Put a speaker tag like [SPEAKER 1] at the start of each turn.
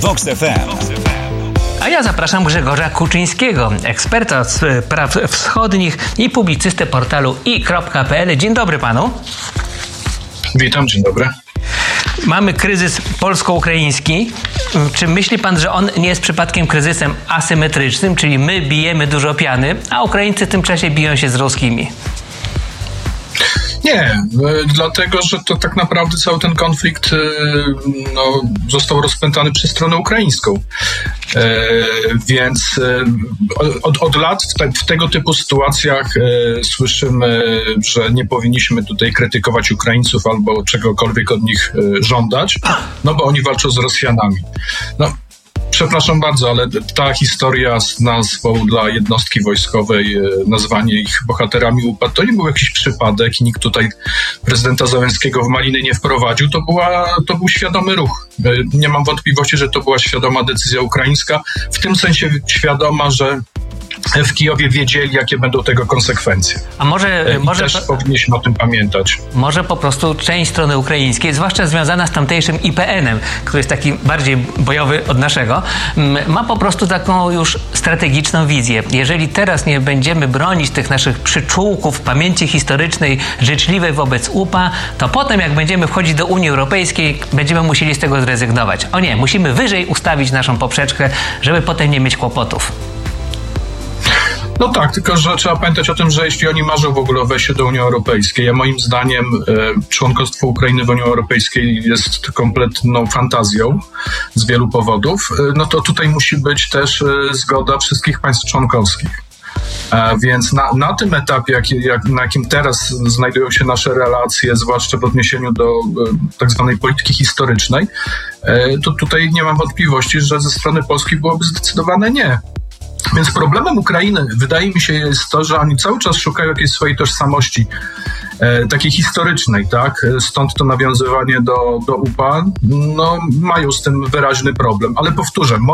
[SPEAKER 1] Vox FM.
[SPEAKER 2] A ja zapraszam Grzegorza Kuczyńskiego, eksperta od spraw wschodnich i publicystę portalu i.pl. Dzień dobry panu.
[SPEAKER 3] Witam, dzień dobry.
[SPEAKER 2] Mamy kryzys polsko-ukraiński. Czy myśli pan, że on nie jest przypadkiem kryzysem asymetrycznym, czyli my bijemy dużo piany, a Ukraińcy w tym czasie biją się z ruskimi?
[SPEAKER 3] Nie, dlatego, że to tak naprawdę cały ten konflikt został rozpętany przez stronę ukraińską. Więc od lat w tego typu sytuacjach słyszymy, że nie powinniśmy tutaj krytykować Ukraińców albo czegokolwiek od nich żądać, no bo oni walczą z Rosjanami. Przepraszam bardzo, ale ta historia z nazwą dla jednostki wojskowej, nazwanie ich bohaterami UPA, to nie był jakiś przypadek i nikt tutaj prezydenta Zełenskiego w maliny nie wprowadził. To był świadomy ruch. Nie mam wątpliwości, że to była świadoma decyzja ukraińska, w tym sensie świadoma, że w Kijowie wiedzieli, jakie będą tego konsekwencje.
[SPEAKER 2] A może
[SPEAKER 3] też powinniśmy o tym pamiętać.
[SPEAKER 2] Może po prostu część strony ukraińskiej, zwłaszcza związana z tamtejszym IPN-em, który jest taki bardziej bojowy od naszego, ma po prostu taką już strategiczną wizję. Jeżeli teraz nie będziemy bronić tych naszych przyczółków pamięci historycznej życzliwej wobec UPA, to potem jak będziemy wchodzić do Unii Europejskiej, będziemy musieli z tego zrezygnować. O nie, musimy wyżej ustawić naszą poprzeczkę, żeby potem nie mieć kłopotów.
[SPEAKER 3] No tak, tylko że trzeba pamiętać o tym, że jeśli oni marzą w ogóle o wejściu do Unii Europejskiej, a moim zdaniem członkostwo Ukrainy w Unii Europejskiej jest kompletną fantazją z wielu powodów, no to tutaj musi być też zgoda wszystkich państw członkowskich. Więc na tym etapie, na jakim teraz znajdują się nasze relacje, zwłaszcza w odniesieniu do tak zwanej polityki historycznej, to tutaj nie mam wątpliwości, że ze strony Polski byłoby zdecydowane nie. Więc problemem Ukrainy, wydaje mi się, jest to, że oni cały czas szukają jakiejś swojej tożsamości takiej historycznej, tak? Stąd to nawiązywanie do UPA, mają z tym wyraźny problem. Ale powtórzę,